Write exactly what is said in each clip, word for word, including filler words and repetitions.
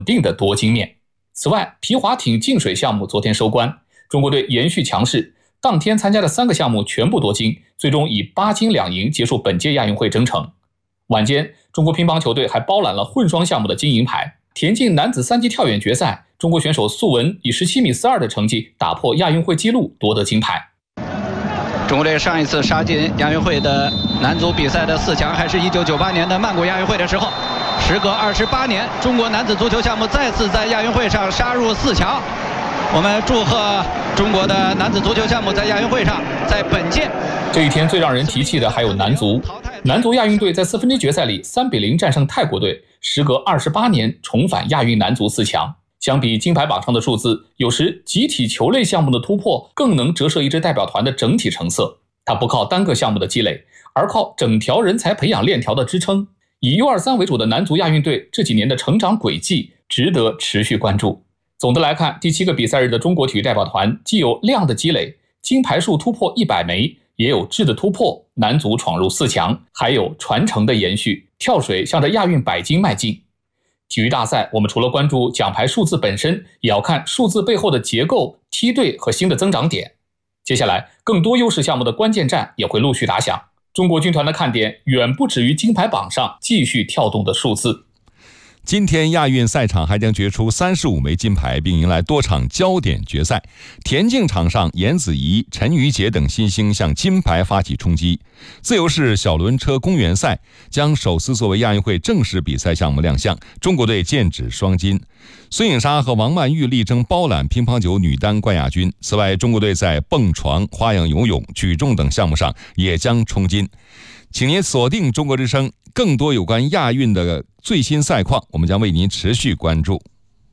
定的夺金面。此外，皮划艇进水项目昨天收官，中国队延续强势，当天参加的三个项目全部夺金，最终以八金两银结束本届亚运会征程。晚间，中国乒乓球队还包揽了混双项目的金银牌。田径男子三级跳远决赛，中国选手素文以十七米四二的成绩打破亚运会纪录，夺得金牌。 中国队上一次杀进亚运会的男足比赛的四强，还是一九九八年的曼谷亚运会的时候。时隔二十八年，中国男子足球项目再次在亚运会上杀入四强。我们祝贺中国的男子足球项目在亚运会上，在本届。 这一天最让人提气的还有男足。男足亚运队在四分之一决赛里三比零战胜泰国队，时隔二十八年重返亚运男足四强。相比金牌榜上的数字，有时集体球类项目的突破更能折射一支代表团的整体成色。它不靠单个项目的积累，而靠整条人才培养链条的支撑。以 U 二十三 为主的男足亚运队这几年的成长轨迹值得持续关注。总的来看，第七个比赛日的中国体育代表团既有量的积累，金牌数突破一百枚，也有质的突破，男足闯入四强，还有传承的延续，跳水向着亚运百金迈进。体育大赛，我们除了关注奖牌数字本身，也要看数字背后的结构、梯队和新的增长点。接下来，更多优势项目的关键战也会陆续打响。中国军团的看点远不止于金牌榜上继续跳动的数字。 今天亚运赛场还将决出三十五枚金牌，并迎来多场焦点决赛。田径场上，严子怡、陈瑜杰等新星向金牌发起冲击。自由式小轮车公园赛将首次作为亚运会正式比赛项目亮相，中国队剑指双金。孙颖莎和王曼玉力争包揽乒乓球女单冠亚军。此外，中国队在蹦床、花样游泳、举重等项目上也将冲金。请您锁定中国之声，更多有关亚运的最新赛况，我们将为您持续关注。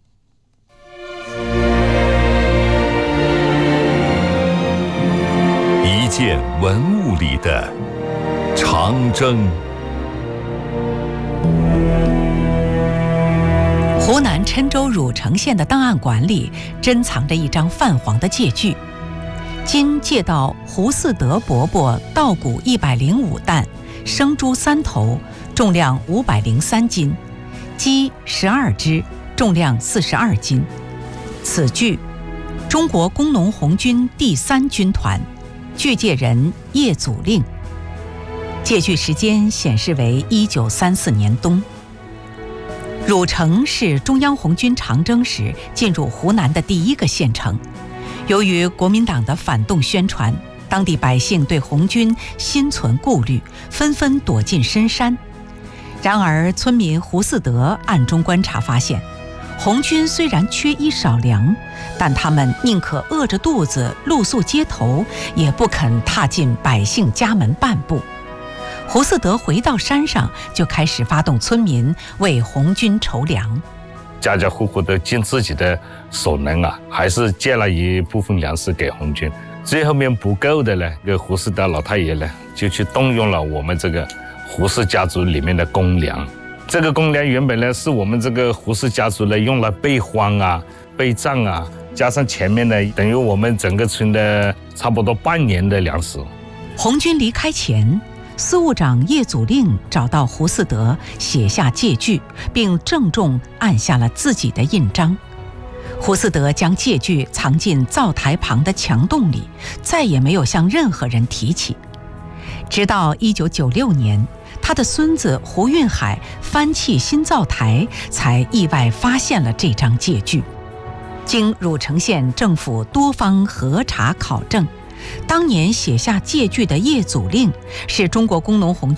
一件文物里的长征。 湖南郴州汝城县的档案馆里珍藏着一张泛黄的借据，今借到胡嗣德伯伯稻谷一百零五担，生猪三头，重量五百零三斤，鸡十二只，重量四十二斤。此据，中国工农红军第三军团，据借人叶祖令。借据时间显示为一九三四年冬。汝城是中央红军长征时进入湖南的第一个县城。由于国民党的反动宣传，当地百姓对红军心存顾虑，纷纷躲进深山。然而，村民胡嗣德暗中观察发现，红军虽然缺衣少粮，但他们宁可饿着肚子露宿街头，也不肯踏进百姓家门半步。胡嗣德回到山上，就开始发动村民为红军筹粮。 家家户户都尽自己的所能啊，还是借了一部分粮食给红军。最后面不够的呢，这个胡嗣德老太爷呢，就去动用了我们这个胡氏家族里面的公粮。这个公粮原本呢，是我们这个胡氏家族呢用来备荒啊、备战啊，加上前面呢，等于我们整个村的差不多半年的粮食。 红军离开前，司务长叶祖令找到胡嗣德，写下借据，并郑重按下了自己的印章。胡嗣德将借据藏进灶台旁的墙洞里，再也没有向任何人提起。直到一九九六年，他的孙子胡运海翻砌新灶台，才意外发现了这张借据。经汝城县政府多方核查考证，当年写下借据的叶祖令是中国工农红军